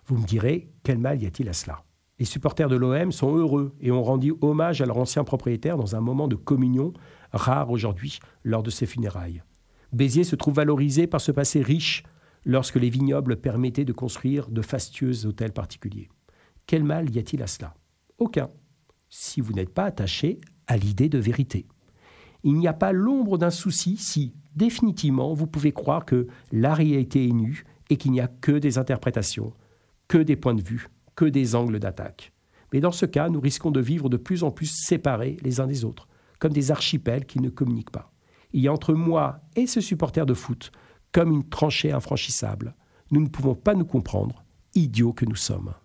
Vous me direz, quel mal y a-t-il à cela ? Les supporters de l'OM sont heureux et ont rendu hommage à leur ancien propriétaire dans un moment de communion rare aujourd'hui lors de ses funérailles. Béziers se trouve valorisé par ce passé riche lorsque les vignobles permettaient de construire de fastueux hôtels particuliers. Quel mal y a-t-il à cela ? Aucun, si vous n'êtes pas attaché à l'idée de vérité. Il n'y a pas l'ombre d'un souci si, définitivement, vous pouvez croire que la réalité est nue et qu'il n'y a que des interprétations, que des points de vue, que des angles d'attaque. Mais dans ce cas, nous risquons de vivre de plus en plus séparés les uns des autres, comme des archipels qui ne communiquent pas. Il y a entre moi et ce supporter de foot comme une tranchée infranchissable. Nous ne pouvons pas nous comprendre, idiots que nous sommes.